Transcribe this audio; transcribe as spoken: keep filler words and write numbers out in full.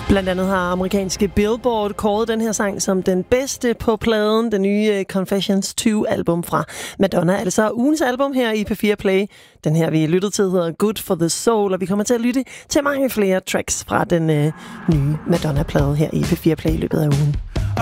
Blandt andet har amerikanske Billboard kåret den her sang som den bedste på pladen, den nye Confessions to-album fra Madonna. Altså ugens album her i P fire Play. Den her, vi lyttede til, hedder Good for the Soul, og vi kommer til at lytte til mange flere tracks fra den øh, nye Madonna-plade her i P fire Play i løbet af ugen.